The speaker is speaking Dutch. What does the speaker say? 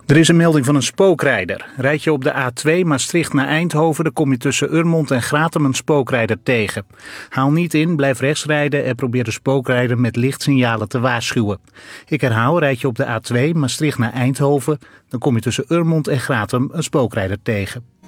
Er is een melding van een spookrijder. Rijd je op de A2 Maastricht naar Eindhoven, dan kom je tussen Urmond en Gratum een spookrijder tegen. Haal niet in, blijf rechts rijden en probeer de spookrijder met lichtsignalen te waarschuwen. Ik herhaal, rijd je op de A2 Maastricht naar Eindhoven, dan kom je tussen Urmond en Gratum een spookrijder tegen.